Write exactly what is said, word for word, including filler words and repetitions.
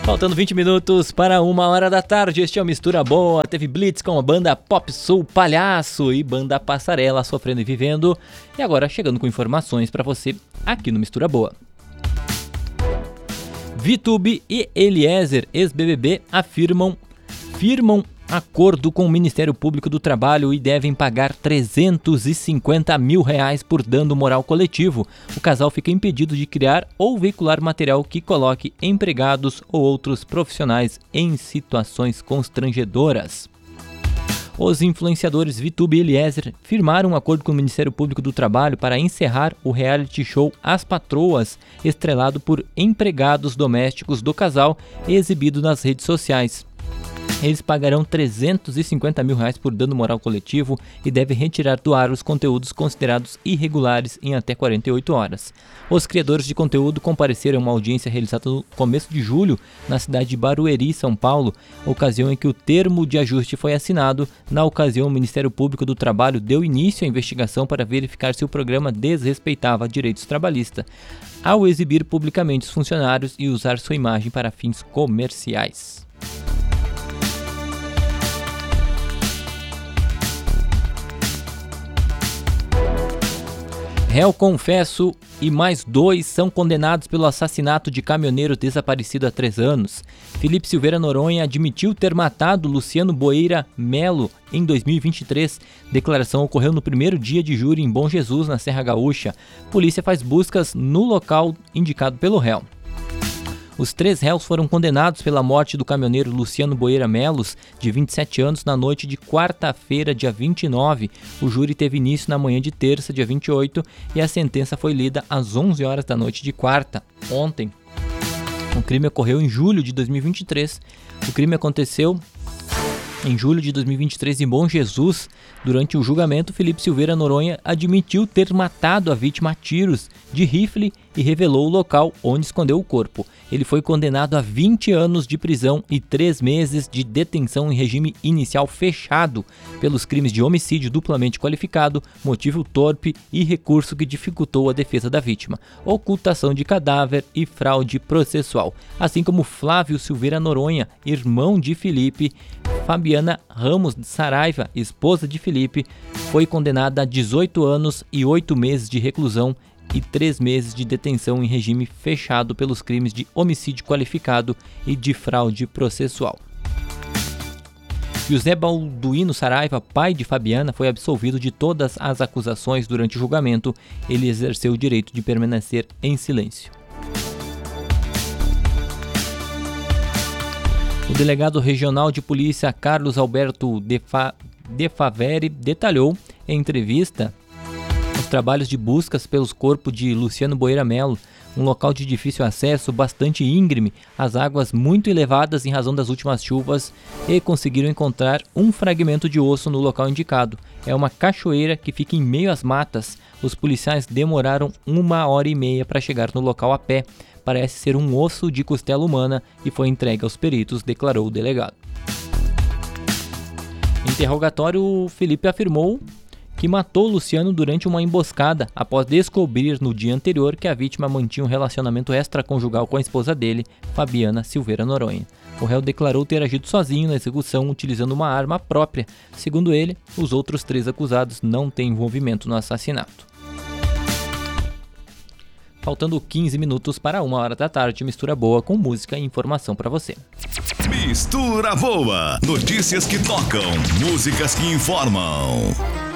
Faltando vinte minutos para uma hora da tarde, este é o Mistura Boa. Teve Blitz com a banda Pop Soul Palhaço e banda Passarela Sofrendo e Vivendo. E agora chegando com informações para você aqui no Mistura Boa. VTube e Eliezer, ex-B B B, afirmam, firmam acordo com o Ministério Público do Trabalho e devem pagar trezentos e cinquenta mil reais por dano moral coletivo. O casal fica impedido de criar ou veicular material que coloque empregados ou outros profissionais em situações constrangedoras. Os influenciadores VTube e Eliezer firmaram um acordo com o Ministério Público do Trabalho para encerrar o reality show As Patroas, estrelado por empregados domésticos do casal e exibido nas redes sociais. Eles pagarão trezentos e cinquenta mil reais por dano moral coletivo e devem retirar do ar os conteúdos considerados irregulares em até quarenta e oito horas. Os criadores de conteúdo compareceram a uma audiência realizada no começo de julho na cidade de Barueri, São Paulo, ocasião em que o termo de ajuste foi assinado. Na ocasião, o Ministério Público do Trabalho deu início à investigação para verificar se o programa desrespeitava direitos trabalhistas, ao exibir publicamente os funcionários e usar sua imagem para fins comerciais. Réu confesso e mais dois são condenados pelo assassinato de caminhoneiro desaparecido há três anos. Felipe Silveira Noronha admitiu ter matado Luciano Boeira Melo em dois mil e vinte e três. Declaração ocorreu no primeiro dia de júri em Bom Jesus, na Serra Gaúcha. Polícia faz buscas no local indicado pelo réu. Os três réus foram condenados pela morte do caminhoneiro Luciano Boeira Melos, de vinte e sete anos, na noite de quarta-feira, dia vinte e nove. O júri teve início na manhã de terça, dia vinte e oito, e a sentença foi lida às onze horas da noite de quarta, ontem. O crime ocorreu em julho de dois mil e vinte e três. O crime aconteceu em julho de dois mil e vinte e três, em Bom Jesus. Durante o julgamento, Felipe Silveira Noronha admitiu ter matado a vítima a tiros de rifle e revelou o local onde escondeu o corpo. Ele foi condenado a vinte anos de prisão e três meses de detenção em regime inicial fechado pelos crimes de homicídio duplamente qualificado, motivo torpe e recurso que dificultou a defesa da vítima, ocultação de cadáver e fraude processual, assim como Flávio Silveira Noronha, irmão de Felipe. Fabiana Ramos Saraiva, esposa de Felipe, foi condenada a dezoito anos e oito meses de reclusão e três meses de detenção em regime fechado pelos crimes de homicídio qualificado e de fraude processual. José Balduino Saraiva, pai de Fabiana, foi absolvido de todas as acusações durante o julgamento. Ele exerceu o direito de permanecer em silêncio. O delegado regional de polícia Carlos Alberto de, Fa... de Faveri detalhou em entrevista os trabalhos de buscas pelos corpos de Luciano Boeira Melo, um local de difícil acesso, bastante íngreme, as águas muito elevadas em razão das últimas chuvas, e conseguiram encontrar um fragmento de osso no local indicado. É uma cachoeira que fica em meio às matas. Os policiais demoraram uma hora e meia para chegar no local a pé. Parece ser um osso de costela humana e foi entregue aos peritos, declarou o delegado. Em interrogatório, Felipe afirmou que matou Luciano durante uma emboscada, após descobrir no dia anterior que a vítima mantinha um relacionamento extraconjugal com a esposa dele, Fabiana Silveira Noronha. O réu declarou ter agido sozinho na execução utilizando uma arma própria. Segundo ele, os outros três acusados não têm envolvimento no assassinato. Faltando quinze minutos para uma hora da tarde, Mistura Boa com música e informação para você. Mistura Boa, notícias que tocam, músicas que informam.